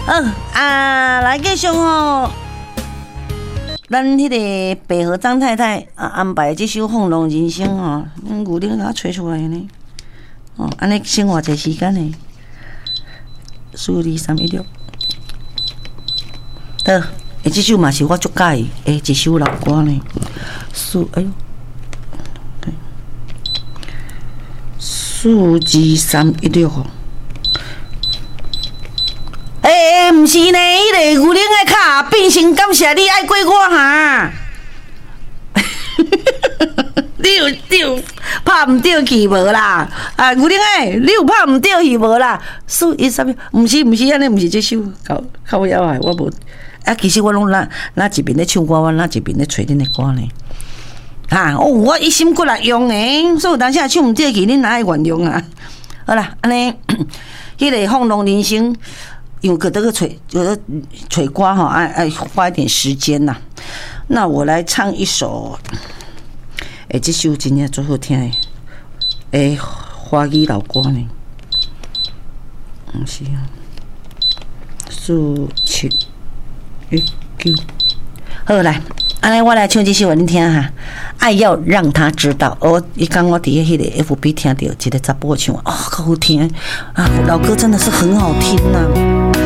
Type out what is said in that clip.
来继续吼，咱迄个百合张太太安排这首《放浪人生》吼，牛奶给它吹出来呢。安尼生活一时间呢，4、2、3、1、6。得，这首嘛是我足介意一首老歌呢。哎呦，对，4、2、3、1、6吼。毋是呢，迄个牛奶的卡变成感谢你爱过我哈。你有拍唔到去无啦？牛奶诶，你有拍唔到去无啦？4、1、3，毋是安尼，毋是这首，靠妖啊！我无其实我拢哪一边咧唱歌，我哪一边咧吹恁的歌呢？我一心骨力用诶，所以有当时唱唔对去，恁哪会原谅啊？好啦，安尼，迄个放浪人生。因为搿个吹歌哈，爱花一点时间呐。那我来唱一首，这首真正最好听的，华语老歌呢。是啊，4、7、1、9。好来，安尼我来唱这首，你听哈。爱要让他知道，伊讲我伫迄个 FB 听到一个查甫唱，好听老歌真的是很好听呐。